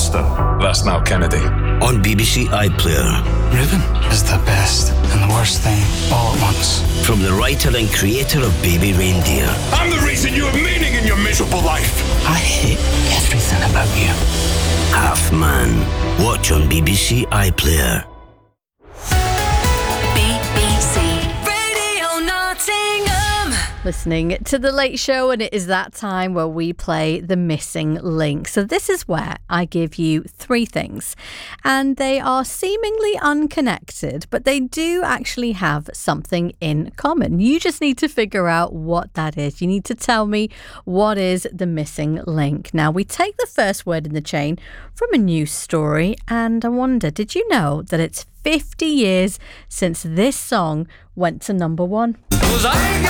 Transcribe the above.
Foster. That's now Kennedy. On BBC iPlayer. Reuben is the best and the worst thing all at once. From the writer and creator of Baby Reindeer. I'm the reason you have meaning in your miserable life. I hate everything about you. Half Man. Watch on BBC iPlayer. Listening to The Late Show, and it is that time where we play The Missing Link. So this is where I give you three things, and they are seemingly unconnected, but they do actually have something in common. You just need to figure out what that is. You need to tell me what is the missing link. Now, we take the first word in the chain from a news story, and I wonder, did you know that it's 50 years since this song went to number one? 'Cause I